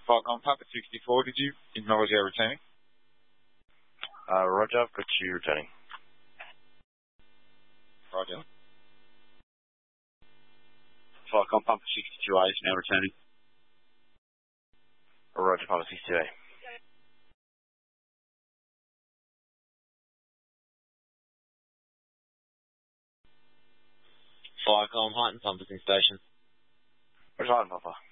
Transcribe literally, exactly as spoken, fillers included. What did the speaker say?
Falcon Papa sixty-four, did you acknowledge our returning? Uh, Roger, I've got you returning. Roger. Falcon Papa sixty-two A is now returning. Roger, Papa sixty-two A. Falcon Heighton Pumping Station. Where's Heighton, Papa?